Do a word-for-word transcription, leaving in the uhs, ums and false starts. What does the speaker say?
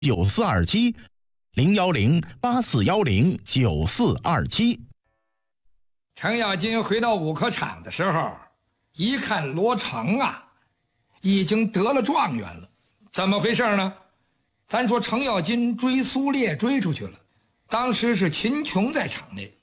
九四二七，零幺零八四幺零九四二七。 程咬金回到五科场的时候，一看罗成啊，已经得了状元了。怎么回事呢？咱说程咬金追苏烈追出去了，当时是秦琼在场内，